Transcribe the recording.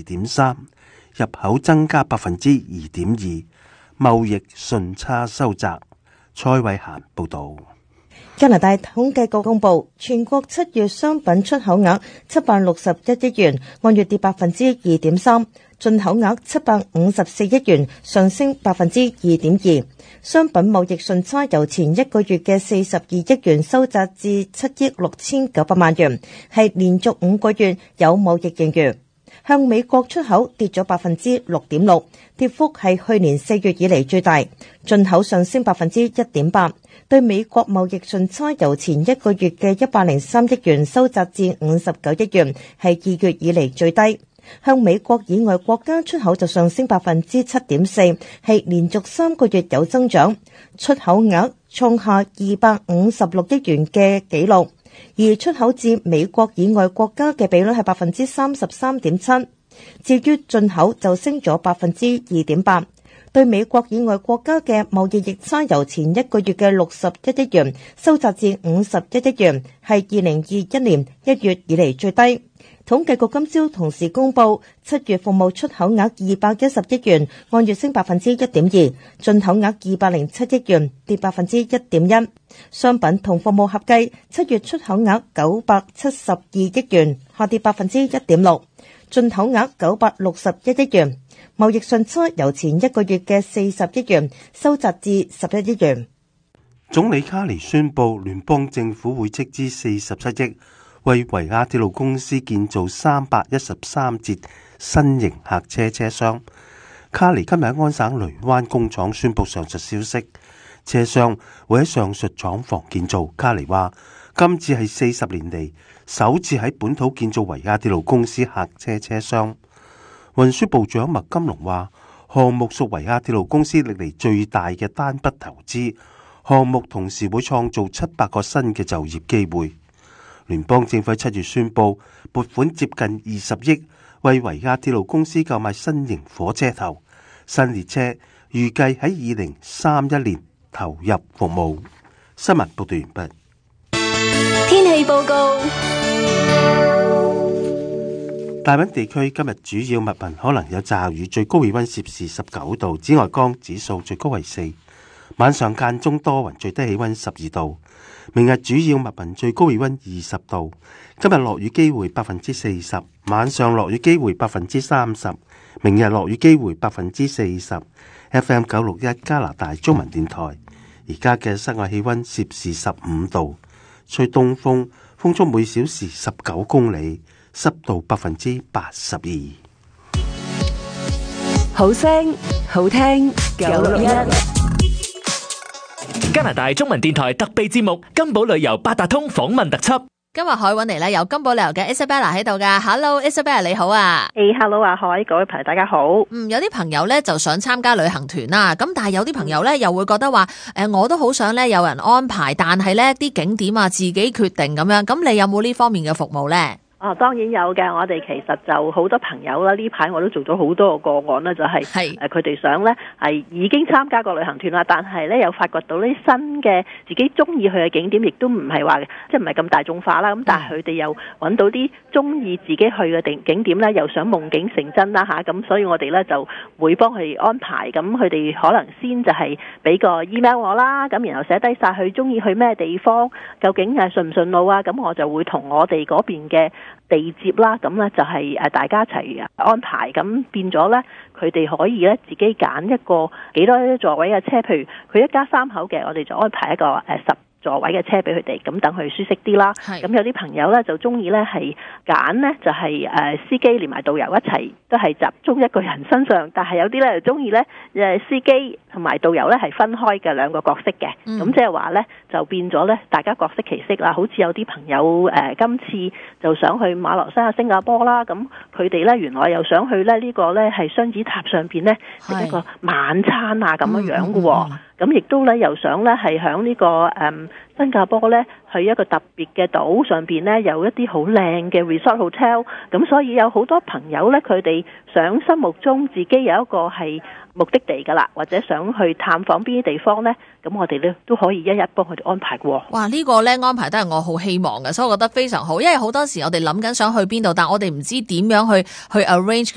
2.3%，入口增加 2.2%， 貿易順差收窄。蔡慧嫻報道。 加拿大統計局公布，全國7月商品出口額761億元，按月跌 2.3%， 進口額754億元，上升 2.2%。商品貿易順差由前一個月嘅42億元收窄至7億6900萬元，係連續5個月有貿易盈餘。向美國出口跌咗 6.6%， 跌幅係去年4月以嚟最大。進口上升 1.8%， 對美國貿易順差由前一個月嘅103億元收窄至59億元，係2月以嚟最低。向美國以外國家出口就上升 7.4%， 係連續3個月有增長，出口額創下256億元嘅紀錄。而出口至美國以外國家嘅比率係 33.7%， 至於進口就升咗 2.8%。對美國以外國家嘅貿易逆差由前一個月嘅61億元收窄至51億元，係2021年1月以嚟最低。統計局今朝同時公布7月服務出口額210億元，按月升 1.2%， 進口額207億元，跌 1.1%。商品同服務合計7月出口額972億元，下跌 1.6%， 進口額961億元。貿易順差由前一個月嘅40億元收窄至11億元。 總理卡尼宣布，聯邦政府會斥資47億為維亞鐵路公司建造313節新型客車車廂。卡尼今日喺安省雷灣工廠宣布上述消息，車廂會喺上述廠房建造。卡尼話，今次係40年嚟首次喺本土建造維亞鐵路公司客車車廂。運輸部長麥金龍話，項目屬維亞鐵路公司歷嚟最大嘅單筆投資，項目同時會創造700個新嘅就業機會。聯邦政府喺7月宣布撥款接近20億，為維亞鐵路公司購買新型火車頭。新列車預計喺2031年投入服務。新聞報道完畢。 天氣報告。 大溫地區今日主要密雲，可能有驟雨，最高氣溫攝氏19度，紫外光指數最高為4。晚上間中多雲，最低氣溫12度。明日主要密雲，最高氣溫20度。今日落雨機會40%，晚上落雨機會30%，明日落雨機會40%。FM 961加拿大中文電台，而家嘅室外氣溫攝氏15度，吹東風，風速每小時19公里，濕度82%。 好聲好聽961。 加拿大中文電台特備節目金寶旅遊八達通訪問特輯。 今日海揾嚟咧，有金寶旅遊嘅 Isabella 喺度噶。Hello Isabella 你好啊。 Hello 啊，各位朋友大家好。 有啲朋友咧就想參加旅行團啦，咁但係有啲朋友咧又會覺得話，我都好想咧有人安排，但係咧啲景點啊自己決定咁樣。咁你有冇呢方面嘅服務咧？ 當然有嘅，我哋其實就好多朋友啦，呢排我都做咗好多個案啦，就係佢哋想呢係已經參加過旅行團啦，但係呢又發掘到呢新嘅自己中意去嘅景點，亦都唔係話即係唔係咁大眾化啦，咁但係佢哋又揾到啲中意自己去嘅景點呢，又想夢境成真啦吓，咁所以我哋呢就會幫佢哋安排，咁佢哋可能先就係俾個 email 我啦，咁然後寫低晒佢中意去咩地方，究竟順唔順路啊，咁我就會同我哋嗰邊嘅地接啦，咁呢就係大家一齊安排，咁變咗呢，佢哋可以呢自己揀一個幾多座位嘅車，譬如佢一家3口嘅，我哋就安排一個10座位嘅車俾佢哋，咁等佢舒適啲啦。咁有啲朋友呢就中意呢係揀呢就係司機連埋導遊一齊，都係集中一個人身上，但係有啲呢就中意呢司機同埋導遊呢係分開嘅兩個角色嘅，咁即係話呢就變咗呢大家各色其色啦。好似有啲朋友今次就想去馬來西亞、新加坡啦，咁佢哋呢原來又想去呢個呢係雙子塔上邊呢食一個晚餐啊咁樣嘅喎。咁亦都咧，又想咧係響呢個新加坡咧，去一個特別嘅島上邊咧，有一啲好靚嘅 resort hotel。咁所以有好多朋友咧，佢哋想心目中自己有一個係目的地噶啦，或者想去探訪邊啲地方咧，咁我哋咧都可以一一幫佢哋安排嘅。 哇！呢個咧安排都係我好希望嘅，所以我覺得非常好。因為好多時我哋諗緊想去邊度，但我哋唔知點樣去arrange。